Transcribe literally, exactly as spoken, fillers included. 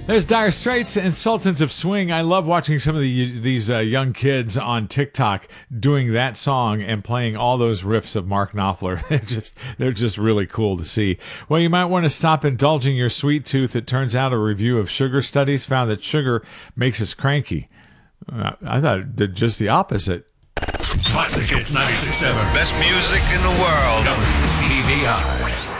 There's Dire Straits and Sultans of Swing. I love watching some of the, these uh, young kids on TikTok doing that song and playing all those riffs of Mark Knopfler. They're just they're just really cool to see. Well, you might want to stop indulging your sweet tooth. It turns out a review of sugar studies found that sugar makes us cranky. Uh, I thought it did just the opposite. Classic Hits ninety-six point seven. Best music in the world. W E V I.